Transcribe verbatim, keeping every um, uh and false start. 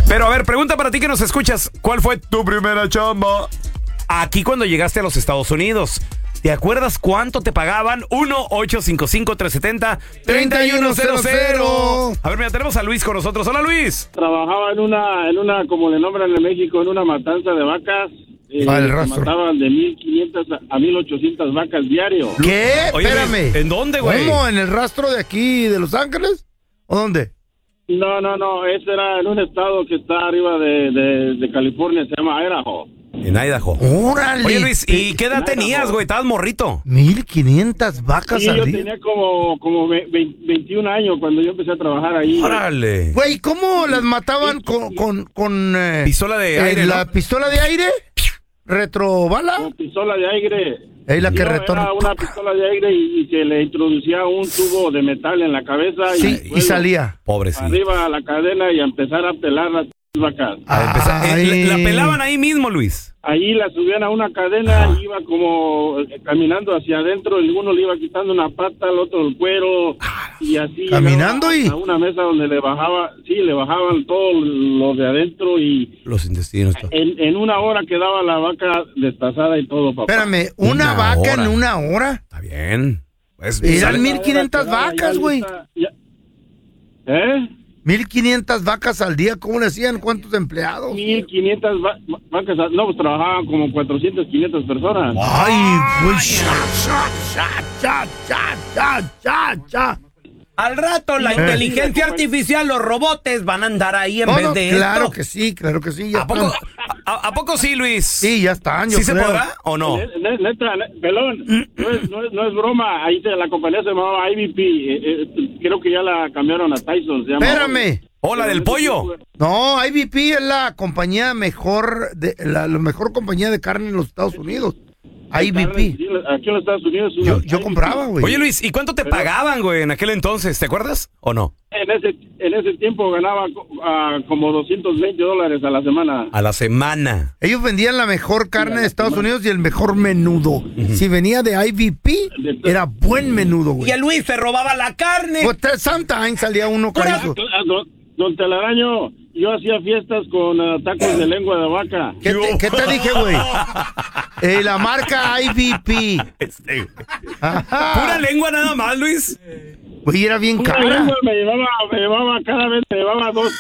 Pero a ver, pregunta para ti que nos escuchas. ¿Cuál fue tu primera chamba? Aquí cuando llegaste a los Estados Unidos. ¿Te acuerdas cuánto te pagaban? uno ocho cinco cinco, tres siete cero, tres uno cero cero. A ver, mira, tenemos a Luis con nosotros. Hola, Luis. Trabajaba en una, en una, como le nombran en México, en una matanza de vacas. Eh, Ah, el rastro. Mataban de mil quinientas a mil ochocientas vacas diario. ¿Qué? Oye, Espérame. Luis, ¿en dónde, güey? ¿Cómo? ¿En el rastro de aquí de Los Ángeles? ¿O dónde? No, no, no, ese era en un estado que está arriba de, de, de California, se llama Idaho. En Idaho. ¡Órale! Oye, Luis, ¿y qué edad en tenías, Idaho. güey? Estabas morrito. mil quinientas vacas Sí, yo al día. tenía como, como ve- ve- veintiún años cuando yo empecé a trabajar ahí. Órale. Güey, ¿cómo las mataban con, con, con eh, Pistola de eh, aire, la ¿no? pistola de aire? ¿Retrobala? Con pistola de aire. Ahí la que No, retorna. era una pistola de aire y, y se le introducía un tubo de metal en la cabeza. Sí, y, y luego salía. Pobrecito. arriba a la cadena y a empezar a pelar las vacas. A empezar- eh, Ay. la, la pelaban ahí mismo, Luis. Ahí la subían a una cadena y iba como eh, caminando hacia adentro, el uno le iba quitando una pata, el otro el cuero y así. Caminando llegaba y- a una mesa donde le bajaba, sí, le bajaban todo lo de adentro y Los intestinos. todo. en, en una hora quedaba la vaca destazada y todo, papá. Espérame, ¿una, Una vaca hora. en una hora? Está bien. Pues, Eran sale- mil quinientas Quedaba ya vacas, güey. lista, ya- ¿Eh? mil quinientas vacas al día, ¿cómo le hacían? ¿Cuántos empleados? mil quinientas va- vacas, no, pues trabajaban como cuatrocientas, quinientas personas. Ay, güey. Cha, cha, cha, cha, cha, cha, cha. Al rato la Eh. inteligencia artificial, los robotes van a andar ahí en No, vez no, de claro esto. que sí, claro que sí. Ya ¿A poco, están. a, a poco sí, Luis? Sí, ya están, yo ¿Sí se creo. podrá o no? Ne- ne- Neta, ne- pelón, no es, no, es, no es broma, ahí se- la compañía se llamaba I V P, eh, eh, creo que ya la cambiaron a Tyson. Se llama Espérame. Hola, del pollo. No, I V P es la compañía mejor, de, la, la mejor compañía de carne en los Estados Unidos. I V P. Sí, aquí en los Estados Unidos. una Yo, I V yo P. compraba, güey. Oye, Luis, ¿y cuánto te pagaban, güey, en aquel entonces? ¿Te acuerdas o no? En ese, en ese tiempo ganaba co- ah, como doscientos veinte dólares a la semana. A la semana. Ellos vendían la mejor carne de Estados Unidos y el mejor menudo. Si venía de I V P, era buen menudo, Y güey. el Luis se robaba la carne. Pues te- sometimes salía uno carizo. Ah, Don, don Telaraño, yo hacía fiestas con ah, tacos de lengua de vaca. ¿Qué te, qué te dije, güey? Eh, la marca I V P. Este, Ajá. ¿Pura lengua nada más, Luis? Güey, era bien Una cara. lengua me llevaba, me llevaba cada vez, me llevaba dos